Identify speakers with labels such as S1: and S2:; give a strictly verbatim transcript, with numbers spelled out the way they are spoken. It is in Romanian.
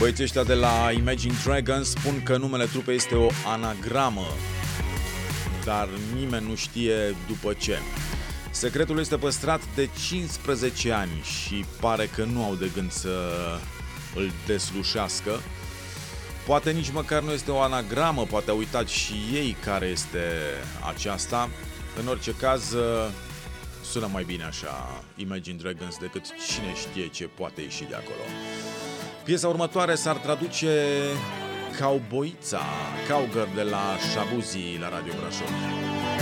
S1: Băieții ăștia de la Imagine Dragons spun că numele trupei este o anagramă, dar nimeni nu știe după ce. Secretul este păstrat de cincisprezece ani și pare că nu au de gând să îl deslușească. Poate nici măcar nu este o anagramă, poate au uitat și ei care este aceasta. În orice caz, sună mai bine așa Imagine Dragons decât cine știe ce poate ieși de acolo. Piesa următoare s-ar traduce Cowboița, Cowgirl de la Shabuzi la Radio Brașov.